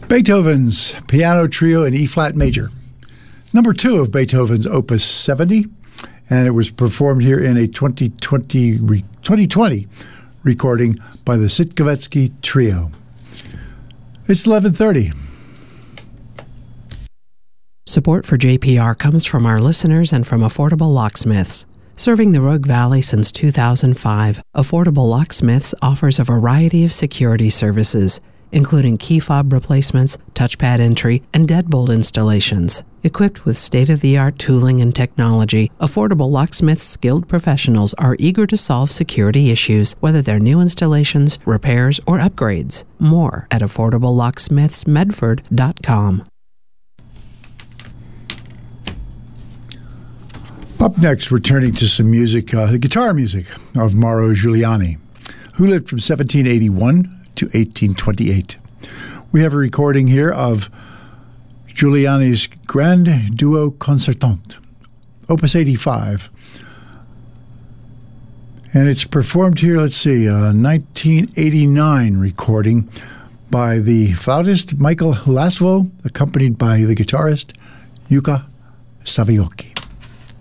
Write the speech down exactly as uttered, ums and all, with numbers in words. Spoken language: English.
Beethoven's Piano Trio in E-flat major. Number two of Beethoven's Opus seventy, and it was performed here in a twenty twenty, twenty twenty recording by the Sitkovetsky Trio. It's eleven thirty. Support for J P R comes from our listeners and from Affordable Locksmiths. Serving the Rogue Valley since two thousand five, Affordable Locksmiths offers a variety of security services, including key fob replacements, touchpad entry, and deadbolt installations. Equipped with state-of-the-art tooling and technology, Affordable Locksmiths' skilled professionals are eager to solve security issues, whether they're new installations, repairs, or upgrades. More at affordable locksmiths medford dot com. Up next, we're turning to some music, uh, the guitar music of Mauro Giuliani, who lived from seventeen eighty-one to eighteen twenty-eight. We have a recording here of Giuliani's Grand Duo Concertante, Opus eighty-five. And it's performed here, let's see, a nineteen eighty-nine recording by the flautist Michael Lasvo, accompanied by the guitarist Yuka Saviocchi.